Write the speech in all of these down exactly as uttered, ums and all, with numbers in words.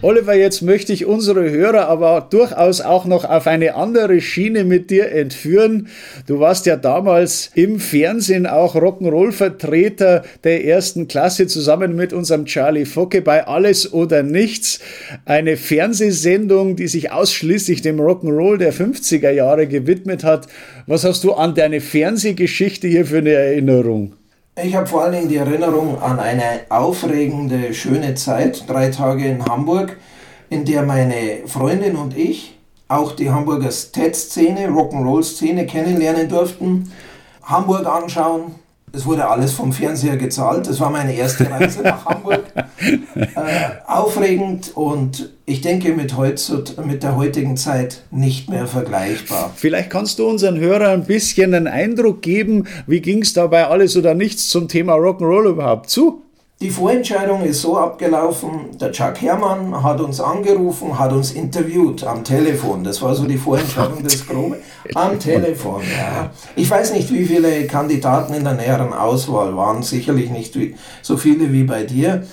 Oliver, jetzt möchte ich unsere Hörer aber durchaus auch noch auf eine andere Schiene mit dir entführen. Du warst ja damals im Fernsehen auch Rock'n'Roll-Vertreter der ersten Klasse zusammen mit unserem Charlie Focke bei Alles oder Nichts. Eine Fernsehsendung, die sich ausschließlich dem Rock'n'Roll der fünfziger Jahre gewidmet hat. Was hast du an deine Fernsehgeschichte hier für eine Erinnerung? Ich habe vor allen Dingen die Erinnerung an eine aufregende, schöne Zeit, drei Tage in Hamburg, in der meine Freundin und ich auch die Hamburger Ted-Szene, Rock'n'Roll-Szene kennenlernen durften, Hamburg anschauen. Es wurde alles vom Fernseher gezahlt. Das war meine erste Reise nach Hamburg. Äh, aufregend und ich denke mit, heutz, mit der heutigen Zeit nicht mehr vergleichbar. Vielleicht kannst du unseren Hörern ein bisschen einen Eindruck geben, wie ging es dabei Alles oder Nichts zum Thema Rock'n'Roll überhaupt zu? Die Vorentscheidung ist so abgelaufen, der Chuck Herrmann hat uns angerufen, hat uns interviewt am Telefon. Das war so die Vorentscheidung des Grobe. Am Telefon, ja. Ich weiß nicht, wie viele Kandidaten in der näheren Auswahl waren, sicherlich nicht wie, so viele wie bei dir.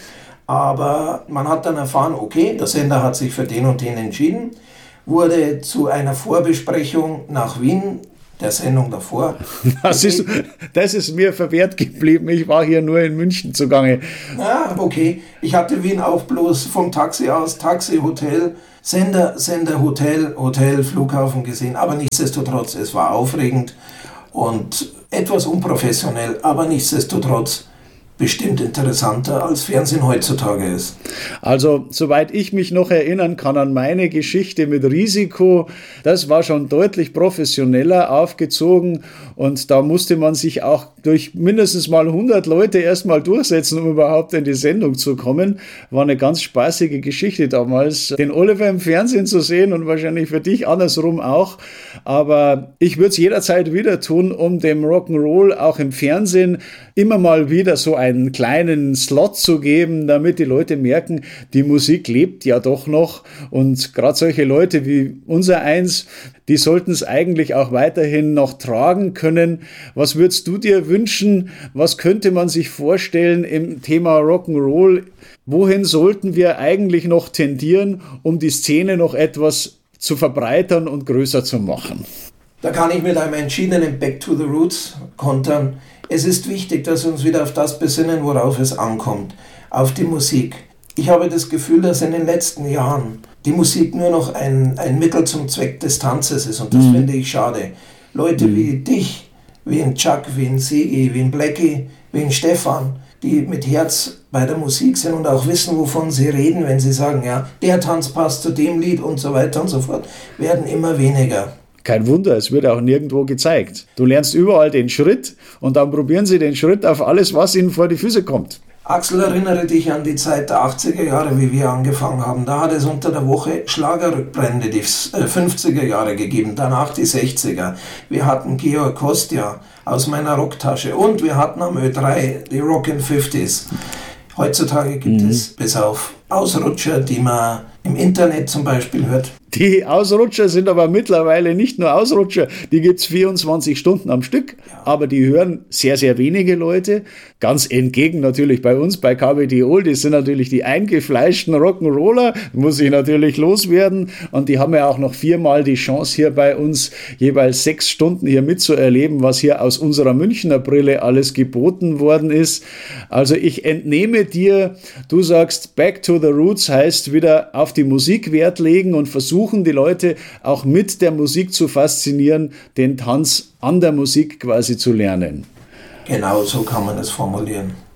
Aber man hat dann erfahren, okay, der Sender hat sich für den und den entschieden, wurde zu einer Vorbesprechung nach Wien, der Sendung davor. Das ist, das ist mir verwehrt geblieben. Ich war hier nur in München zugange. Ja, okay. Ich hatte Wien auch bloß vom Taxi aus, Taxi, Hotel, Sender, Sender, Hotel, Hotel, Flughafen gesehen. Aber nichtsdestotrotz, es war aufregend und etwas unprofessionell, aber nichtsdestotrotz bestimmt interessanter als Fernsehen heutzutage ist. Also, soweit ich mich noch erinnern kann an meine Geschichte mit Risiko, das war schon deutlich professioneller aufgezogen und da musste man sich auch durch mindestens mal hundert Leute erstmal durchsetzen, um überhaupt in die Sendung zu kommen. War eine ganz spaßige Geschichte damals, den Oliver im Fernsehen zu sehen und wahrscheinlich für dich andersrum auch. Aber ich würde es jederzeit wieder tun, um dem Rock'n'Roll auch im Fernsehen immer mal wieder so einen kleinen Slot zu geben, damit die Leute merken, die Musik lebt ja doch noch und gerade solche Leute wie unser eins, die sollten es eigentlich auch weiterhin noch tragen können. Was würdest du dir wünschen? Was könnte man sich vorstellen im Thema Rock'n'Roll? Wohin sollten wir eigentlich noch tendieren, um die Szene noch etwas zu verbreitern und größer zu machen? Da kann ich mit einem entschiedenen Back to the Roots kontern. Es ist wichtig, dass wir uns wieder auf das besinnen, worauf es ankommt, auf die Musik. Ich habe das Gefühl, dass in den letzten Jahren die Musik nur noch ein, ein Mittel zum Zweck des Tanzes ist und das mhm. finde ich schade. Leute mhm. wie dich, wie ein Chuck, wie ein Sigi, wie ein Blackie, wie ein Stefan, die mit Herz bei der Musik sind und auch wissen, wovon sie reden, wenn sie sagen, ja, der Tanz passt zu dem Lied und so weiter und so fort, werden immer weniger. Kein Wunder, es wird auch nirgendwo gezeigt. Du lernst überall den Schritt und dann probieren sie den Schritt auf alles, was ihnen vor die Füße kommt. Axel, erinnere dich an die Zeit der achtziger Jahre, wie wir angefangen haben. Da hat es unter der Woche Schlagerrückbrände, die fünfziger Jahre gegeben, danach die sechziger. Wir hatten Georg Kostja aus meiner Rocktasche und wir hatten am Ö drei die Rockin' fünfziger. Heutzutage gibt mhm. es bis auf Ausrutscher, die man im Internet zum Beispiel hört. Die Ausrutscher sind aber mittlerweile nicht nur Ausrutscher, die gibt es vierundzwanzig Stunden am Stück, ja. Aber die hören sehr, sehr wenige Leute. Ganz entgegen natürlich bei uns, bei K B D Old, die sind natürlich die eingefleischten Rock'n'Roller, muss ich natürlich loswerden und die haben ja auch noch viermal die Chance hier bei uns jeweils sechs Stunden hier mitzuerleben, was hier aus unserer Münchner Brille alles geboten worden ist. Also ich entnehme dir, du sagst Back to the Roots heißt wieder auf die Musik Wert legen und versuchen, die Leute auch mit der Musik zu faszinieren, den Tanz an der Musik quasi zu lernen. Genau so kann man es formulieren.